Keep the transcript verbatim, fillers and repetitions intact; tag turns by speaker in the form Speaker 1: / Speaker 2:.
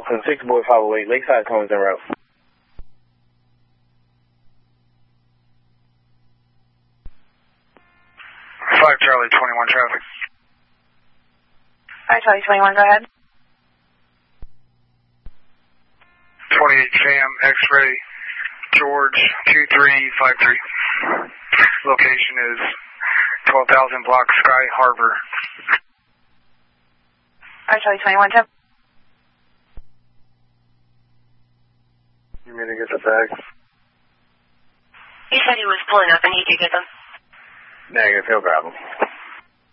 Speaker 1: Falcon, six Boy five oh eight, Lakeside Cones en route.
Speaker 2: five Charlie twenty-one traffic.
Speaker 3: five Charlie twenty-one, go ahead.
Speaker 2: twenty-eight Sam, X-ray, George, two three five three. Location is twelve thousand block Sky Harbor.
Speaker 3: five Charlie twenty-one, Tim.
Speaker 1: You mean to get the bags?
Speaker 3: He said he was pulling up and he could get them.
Speaker 1: Negative, he'll grab them.